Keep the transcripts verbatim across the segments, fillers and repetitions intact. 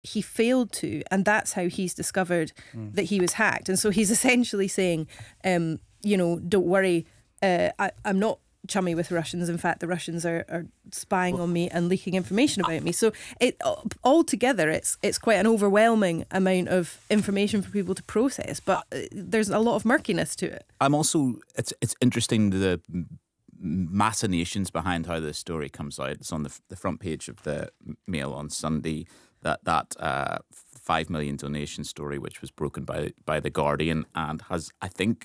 he failed to, and that's how he's discovered mm. that he was hacked. And so he's essentially saying, um, you know, don't worry, uh, I, I'm not chummy with Russians. In fact, the Russians are, are spying on me and leaking information about me. So it altogether, it's it's quite an overwhelming amount of information for people to process. But there's a lot of murkiness to it. I'm also it's it's interesting the machinations behind how this story comes out. It's on the the front page of the Mail on Sunday. That that uh, five million donation story, which was broken by by the Guardian, and has I think.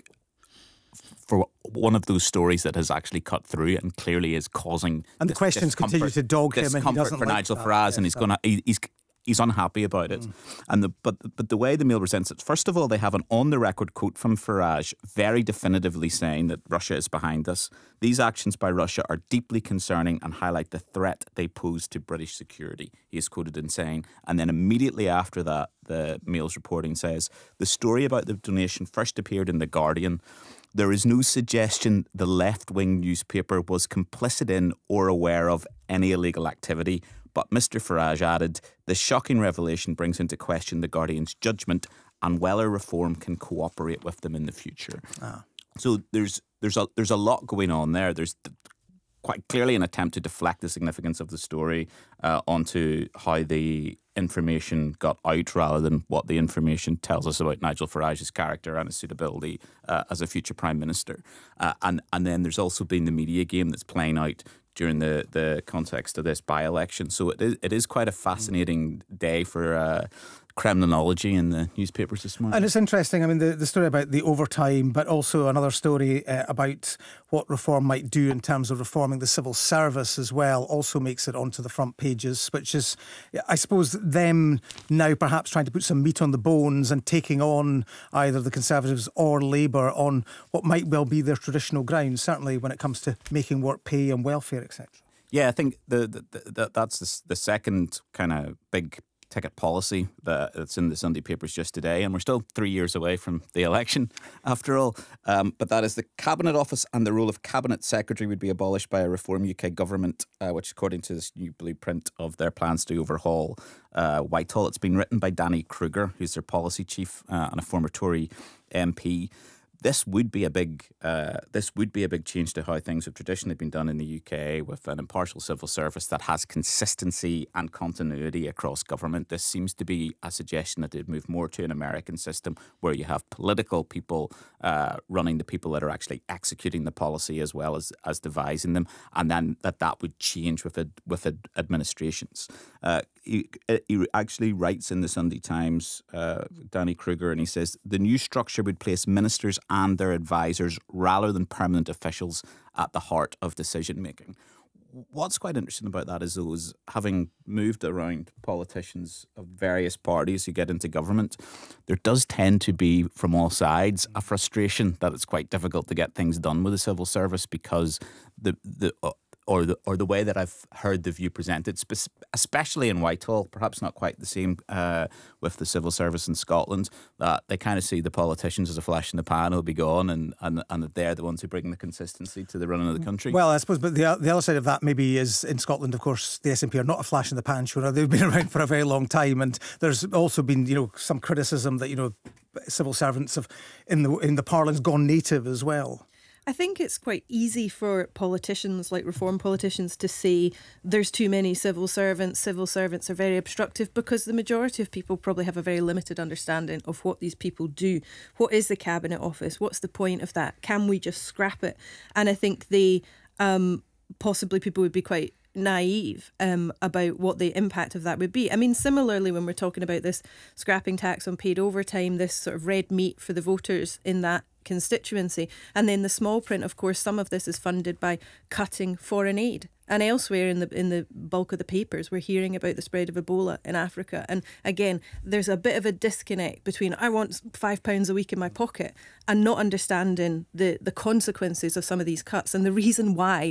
for one of those stories that has actually cut through and clearly is causing and the dis- questions continue to dog him and he doesn't for like Nigel that. Farage yes, and he's gonna he, he's he's unhappy about it. Mm. And the but but the way the Mail presents it, first of all, they have an on the record quote from Farage very definitively saying that Russia is behind this. These actions by Russia are deeply concerning and highlight the threat they pose to British security, he is quoted in saying. And then immediately after that, the Mail's reporting says the story about the donation first appeared in The Guardian. There is no suggestion the left-wing newspaper was complicit in or aware of any illegal activity. But Mister Farage added, the shocking revelation brings into question the Guardian's judgment and whether reform can cooperate with them in the future. Ah. So there's there's a there's a lot going on there. There's quite clearly an attempt to deflect the significance of the story uh, onto how the information got out rather than what the information tells us about Nigel Farage's character and his suitability uh, as a future Prime Minister. Uh, and, and then there's also been the media game that's playing out during the, the context of this by-election. So it is, it is quite a fascinating day for uh, Kremlinology in the newspapers this morning. And it's interesting, I mean, the, the story about the overtime, but also another story uh, about what reform might do in terms of reforming the civil service as well, also makes it onto the front pages, which is, I suppose, them now perhaps trying to put some meat on the bones and taking on either the Conservatives or Labour on what might well be their traditional ground, certainly when it comes to making work pay and welfare, et cetera. Yeah, I think the, the, the that's the, the second kind of big ticket policy that's in the Sunday papers just today, and we're still three years away from the election after all. Um, but that is the Cabinet Office and the role of Cabinet Secretary would be abolished by a Reform U K government, uh, which according to this new blueprint of their plans to overhaul uh, Whitehall. It's been written by Danny Kruger, who's their policy chief uh, and a former Tory M P. This would be a big uh, this would be a big change to how things have traditionally been done in the U K, with an impartial civil service that has consistency and continuity across government. This seems to be a suggestion that they'd move more to an American system where you have political people uh, running the people that are actually executing the policy as well as as devising them, and then that that would change with ad, with ad, administrations. Uh, he, he actually writes in the Sunday Times, uh, Danny Kruger, and he says the new structure would place ministers and their advisors rather than permanent officials at the heart of decision making. What's quite interesting about that is those having moved around politicians of various parties who get into government, there does tend to be from all sides a frustration that it's quite difficult to get things done with the civil service because the the uh, or the or the way that I've heard the view presented, especially in Whitehall, perhaps not quite the same uh, with the civil service in Scotland, that they kind of see the politicians as a flash in the pan who'll be gone, and, and, and that they're the ones who bring the consistency to the running of the country. Well, I suppose, but the the other side of that maybe is in Scotland, of course, the S N P are not a flash in the pan, sure. They've been around for a very long time, and there's also been, you know, some criticism that, you know, civil servants have in the in the Parliament's gone native as well. I think it's quite easy for politicians, like reform politicians, to say there's too many civil servants, civil servants are very obstructive, because the majority of people probably have a very limited understanding of what these people do. What is the Cabinet Office? What's the point of that? Can we just scrap it? And I think they, um, possibly people would be quite naive um, about what the impact of that would be. I mean, similarly, when we're talking about this scrapping tax on paid overtime, this sort of red meat for the voters in that constituency, and then the small print, of course, some of this is funded by cutting foreign aid. And elsewhere in the in the bulk of the papers, we're hearing about the spread of Ebola in Africa. And again, there's a bit of a disconnect between I want five pounds a week in my pocket and not understanding the, the consequences of some of these cuts and the reason why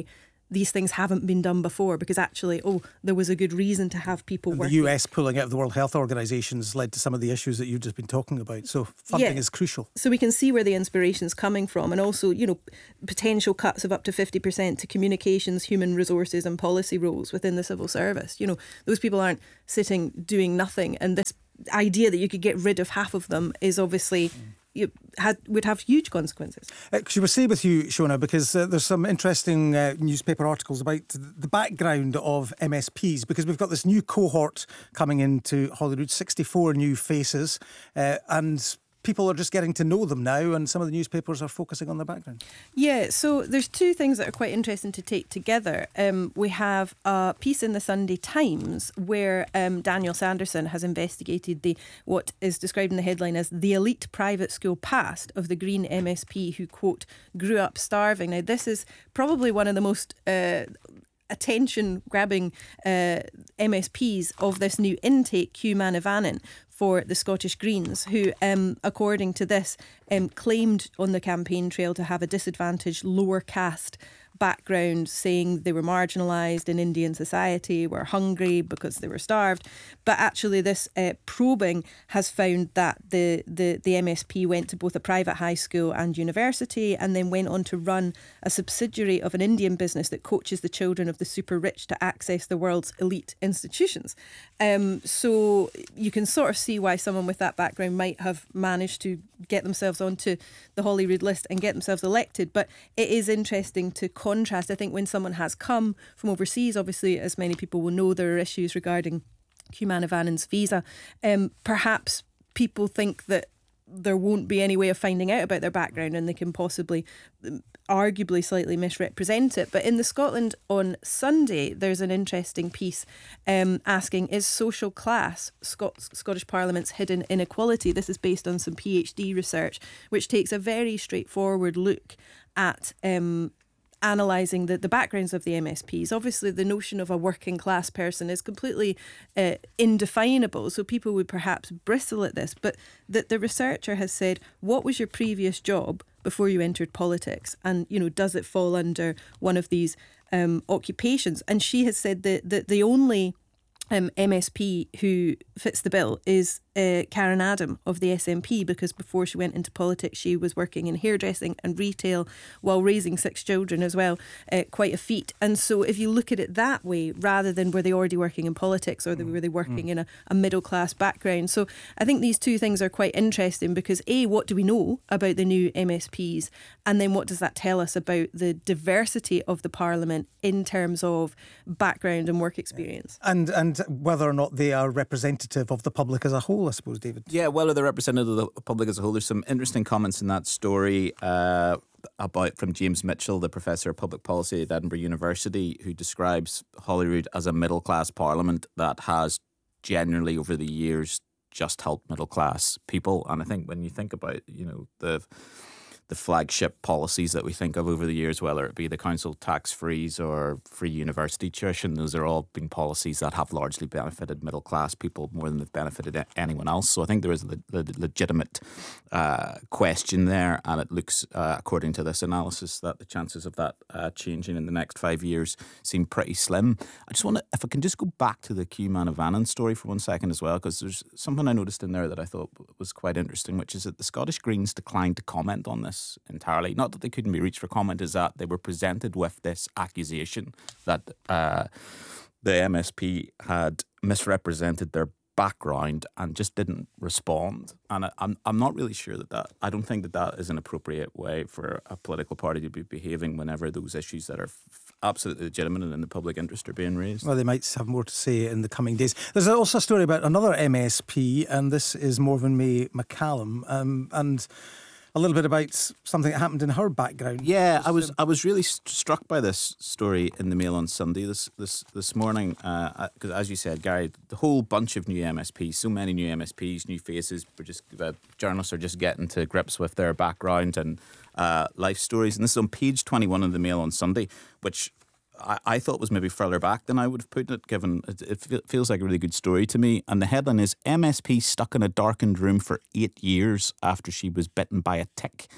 these things haven't been done before, because actually, oh, there was a good reason to have people and working. The U S pulling out of the World Health Organization has led to some of the issues that you've just been talking about. So funding Yeah. is crucial. So we can see where the inspiration's coming from, and also, you know, potential cuts of up to fifty percent to communications, human resources and policy roles within the civil service. You know, those people aren't sitting doing nothing, and this idea that you could get rid of half of them is obviously... Mm. You had, would have huge consequences. Uh, should we stay with you, Shona, because uh, there's some interesting uh, newspaper articles about the background of M S Ps, because we've got this new cohort coming into Holyrood, sixty-four new faces, uh, and people are just getting to know them now, and some of the newspapers are focusing on their background. Yeah, so there's two things that are quite interesting to take together. Um, we have a piece in the Sunday Times where um, Daniel Sanderson has investigated the what is described in the headline as the elite private school past of the Green M S P who, quote, grew up starving. Now, this is probably one of the most... Uh, attention-grabbing uh, M S Ps of this new intake, Hugh Manavanan, for the Scottish Greens, who, um, according to this, um, claimed on the campaign trail to have a disadvantaged lower caste background, saying they were marginalised in Indian society, were hungry because they were starved. But actually this uh, probing has found that the, the, the M S P went to both a private high school and university, and then went on to run a subsidiary of an Indian business that coaches the children of the super rich to access the world's elite institutions. Um, so you can sort of see why someone with that background might have managed to get themselves onto the Holyrood list and get themselves elected. But it is interesting to contrast. I think when someone has come from overseas, obviously, as many people will know, there are issues regarding Hugh Manavanan's visa. Um, perhaps people think that there won't be any way of finding out about their background, and they can possibly um, arguably slightly misrepresent it. But in the Scotland on Sunday, there's an interesting piece um, asking, is social class Scot- Scottish Parliament's hidden inequality? This is based on some PhD research, which takes a very straightforward look at um, analysing the, the backgrounds of the M S Ps. Obviously, the notion of a working class person is completely uh, indefinable, so people would perhaps bristle at this. But that the researcher has said, what was your previous job before you entered politics? And, you know, does it fall under one of these um, occupations? And she has said that, that the only um, M S P who fits the bill is uh, Karen Adam of the S N P, because before she went into politics she was working in hairdressing and retail while raising six children as well. Uh, quite a feat. And so if you look at it that way, rather than were they already working in politics, or were they working mm. in a, a middle class background. So I think these two things are quite interesting, because A, what do we know about the new M S Ps, and then what does that tell us about the diversity of the Parliament in terms of background and work experience, and and whether or not they are representative of the public as a whole, I suppose, David. Yeah, well, they're representative of the public as a whole. There's some interesting comments in that story uh, about from James Mitchell, the Professor of Public Policy at Edinburgh University, who describes Holyrood as a middle-class parliament that has generally, over the years, just helped middle-class people. And I think when you think about, you know, the... the flagship policies that we think of over the years, whether it be the council tax freeze or free university tuition, those are all been policies that have largely benefited middle class people more than they've benefited anyone else. So I think there is a le- le- legitimate uh, question there, and it looks, uh, according to this analysis, that the chances of that uh, changing in the next five years seem pretty slim. I just want to, if I can just go back to the Hugh Manavanan story for one second as well, because there's something I noticed in there that I thought was quite interesting, which is that the Scottish Greens declined to comment on this entirely. Not that they couldn't be reached for comment, is that they were presented with this accusation that uh, the M S P had misrepresented their background and just didn't respond. And I, I'm I'm not really sure that that I don't think that that is an appropriate way for a political party to be behaving whenever those issues that are f- absolutely legitimate and in the public interest are being raised. Well, they might have more to say in the coming days. There's also a story about another M S P, and this is Morven May McCallum, um, and a little bit about something that happened in her background. Yeah, I was I was really st- struck by this story in the Mail on Sunday this this this morning, because uh, as you said, Gary, the whole bunch of new M S Ps, so many new M S Ps, new faces. We're just uh, journalists are just getting to grips with their background and uh, life stories. And this is on page twenty-one of the Mail on Sunday, which I, I thought was maybe further back than I would have put it, given it, it feels like a really good story to me. And the headline is M S P stuck in a darkened room for eight years after she was bitten by a tick.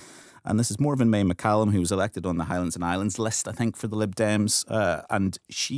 And this is Morven May McCallum, who was elected on the Highlands and Islands list, I think, for the Lib Dems. Uh, and she